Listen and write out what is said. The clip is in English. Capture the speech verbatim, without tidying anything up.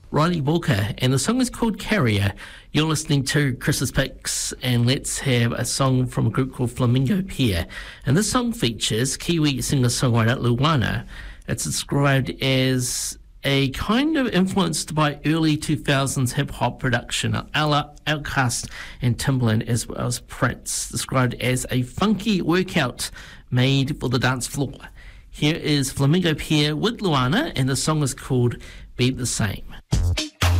Riley Walker, and the song is called Carrier. You're listening to Chris's Picks, and let's have a song from a group called Flamingo Pier. And this song features Kiwi singer-songwriter Luana. It's described as a kind of influenced by early two thousands hip-hop production, a la Outkast and Timbaland, as well as Prince, described as a funky workout made for the dance floor. Here is Flamingo Pier with Luana, and the song is called Be the Same.